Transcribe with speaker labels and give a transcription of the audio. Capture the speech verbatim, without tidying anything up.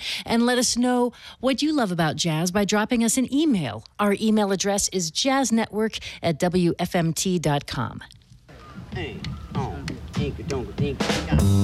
Speaker 1: and let us know what you love about jazz by dropping us an email. Our email address is jazznetwork at w f m t dot com. Hey, oh,